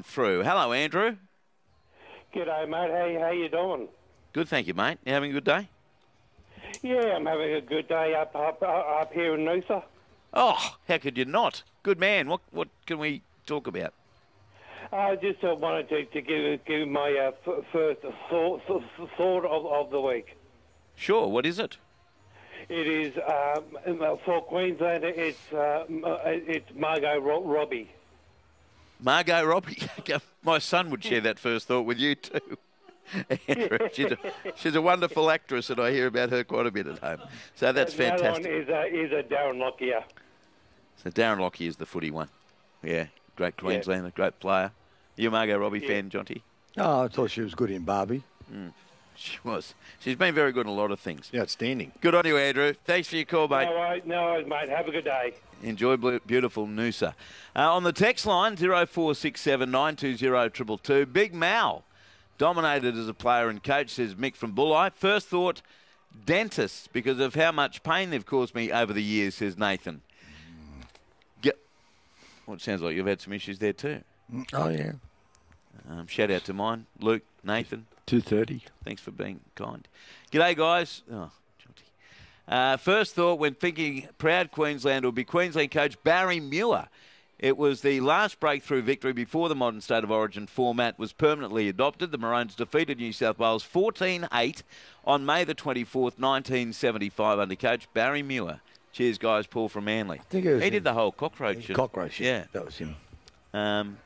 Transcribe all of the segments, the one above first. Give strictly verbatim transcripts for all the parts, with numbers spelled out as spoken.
phoned through. Hello, Andrew. G'day, mate. How, how you doing? Good, thank you, mate. You having a good day? Yeah, I'm having a good day up up, up here in Noosa. Oh, how could you not? Good man. What what can we talk about? I just uh, wanted to, to give give my uh, f- first thought, thought of, of the week. Sure, what is it? It is um, for Queensland. It's uh, it's Margot Robbie. Margot Robbie. My son would share that first thought with you too. Andrew, she's, a, she's a wonderful actress, and I hear about her quite a bit at home. So that's the fantastic. The other one is a, is a Darren Lockyer. So Darren Lockyer is the footy one. Yeah, great Queenslander, yeah. Great player. You a Margot Robbie yeah. fan, Jonty? Oh, I thought she was good in Barbie. Mm, she was. She's been very good in a lot of things. Yeah, outstanding. Good on you, Andrew. Thanks for your call, mate. No worries, no worries, mate. Have a good day. Enjoy beautiful Noosa. Uh, on the text line, zero four six seven nine two zero two two two. Big Mal. Dominated as a player and coach, says Mick from Bulli. First thought, dentists, because of how much pain they've caused me over the years, says Nathan. Get, well, it sounds like you've had some issues there too. Oh, yeah. Um, shout out to mine, Luke, Nathan. two thirty. Thanks for being kind. G'day, guys. Oh, uh, first thought, when thinking proud Queensland, will be Queensland coach Barry Muir. It was the last breakthrough victory before the modern State of Origin format was permanently adopted. The Maroons defeated New South Wales fourteen eight on May the twenty-fourth, nineteen seventy-five under coach Barry Muir. Cheers, guys. Paul from Manly. I think it was he him. did the whole cockroach. Cockroach, yeah. yeah. That was him. Um,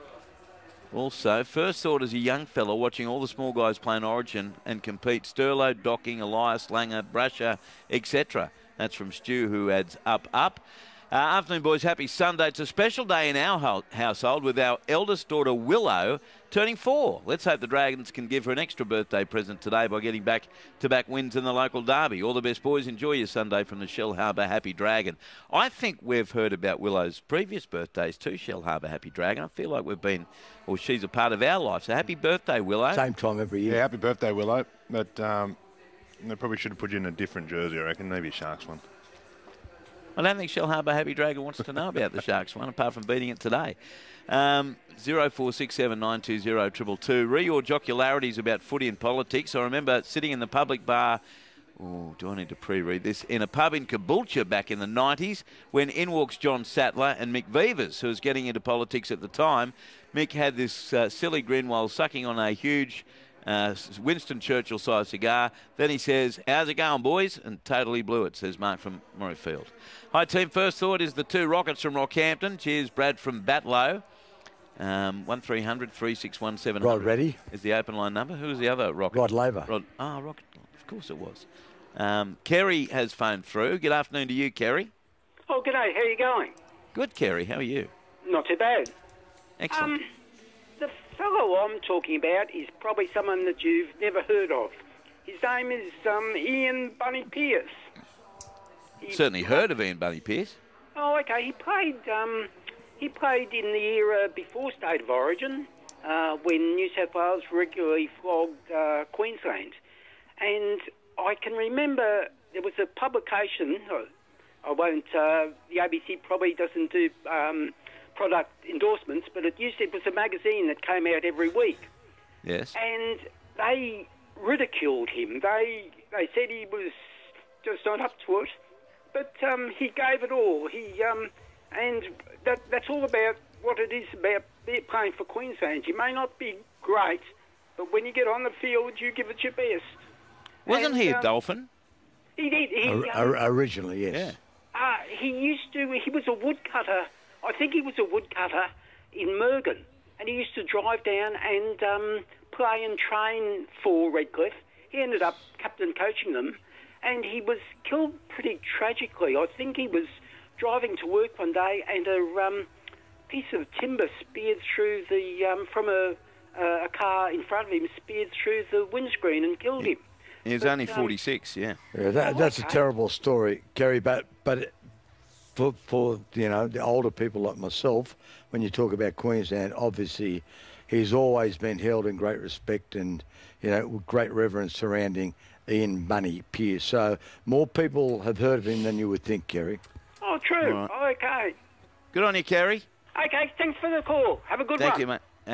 also, first thought as a young fella watching all the small guys play in Origin and compete, Sterlo, Docking, Elias, Langer, Brasher, et cetera. That's from Stu, who adds up, up. Uh, afternoon, boys. Happy Sunday. It's a special day in our ho- household with our eldest daughter, Willow, turning four. Let's hope the Dragons can give her an extra birthday present today by getting back-to-back wins in the local derby. All the best, boys. Enjoy your Sunday from the Shell Harbour Happy Dragon. I think we've heard about Willow's previous birthdays too, Shell Harbour Happy Dragon. I feel like we've been, or she's a part of our life. So happy birthday, Willow. Same time every year. Yeah, happy birthday, Willow. But um, they probably should have put you in a different jersey, I reckon. Maybe a Sharks one. I don't think Shell Harbour Happy Dragon wants to know about the Sharks one, apart from beating it today. Um, zero four six seven nine two zero two two two. Re your jocularities about footy and politics. I remember sitting in the public bar, oh, do I need to pre-read this, in a pub in Caboolture back in the nineties when in walks John Sattler and Mick Vivers, who was getting into politics at the time. Mick had this uh, silly grin while sucking on a huge Uh, Winston Churchill-sized cigar. Then he says, how's it going, boys? And totally blew it, says Mark from Murrayfield. Hi, team. First thought is the two Rockets from Rockhampton. Cheers, Brad from Batlow. Um, one three hundred three six one seven hundred. Rod Reddy is the open line number. Who was the other Rocket? Rod Laver. Rod, oh, Rocket. Of course it was. Um, Kerry has phoned through. Good afternoon to you, Kerry. Oh, g'day. How are you going? Good, Kerry. How are you? Not too bad. Excellent. Um, the fellow I'm talking about is probably someone that you've never heard of. His name is um, Ian Bunny Pearce. He Certainly heard of Ian Bunny Pearce. Oh, okay. He played. Um, he played in the era before State of Origin, uh, when New South Wales regularly flogged uh, Queensland, and I can remember there was a publication. I won't. Uh, the A B C probably doesn't do um, product endorsements, but it used to, it was a magazine that came out every week. Yes. And they ridiculed him. They they said he was just not up to it, but um, he gave it all. He um, and that that's all about what it is about playing for Queensland. You may not be great, but when you get on the field, you give it your best. Wasn't and, he a um, Dolphin? He did. He, o- um, originally, yes. Yeah. Uh, he used to. He was a woodcutter. I think he was a woodcutter in Mergen, and he used to drive down and um, play and train for Redcliffe. He ended up captain coaching them, and he was killed pretty tragically. I think he was driving to work one day, and a um, piece of timber speared through the um, from a, a car in front of him, speared through the windscreen and killed him. He was but, only um, forty-six, yeah. Yeah, that, Oh, that's okay. a terrible story, Gary, but but for, for, you know, the older people like myself, when you talk about Queensland, obviously he's always been held in great respect and, you know, with great reverence surrounding Ian Bunny Pearce. So more people have heard of him than you would think, Gary. Oh, true. All right. Oh, okay. Good on you, Kerry. Okay, thanks for the call. Have a good Thank one. you, mate.